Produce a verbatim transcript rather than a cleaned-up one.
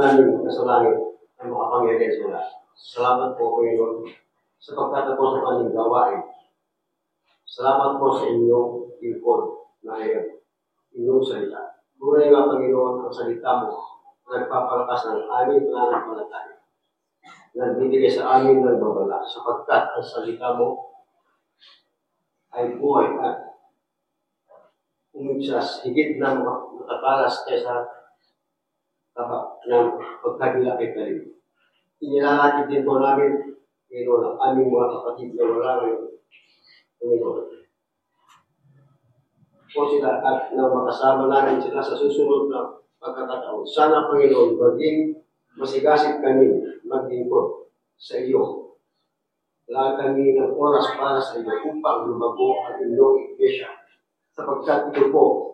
namin na sa langit ang makapangyarihan sa lahat. Salamat po, Panginoon, sa pagtatapos ng aming gawain. Salamat po sa inyong lingkod na inyong salita. Tunay nga, Panginoon, ang salita mo nagpapalakas ng aming pananampalataya. Nagbibigay sa amin ng babala sapagkat ang salita mo ay buhay at umigtas, higit na matapalas kaysa taba ng pagkabila kay Kalim. Inilalakit din po namin, Panginoon, ang aming mga kapatid na wala ngayon, Panginoon. Po sila at na makasama namin sila sa susunod na pagkakataon. Sana, Panginoon, maging masigasig kami, maging po sa iyo. Wala kami ng oras para sa iyo upang lumago ang inyong iglesia. Sapagkat ito po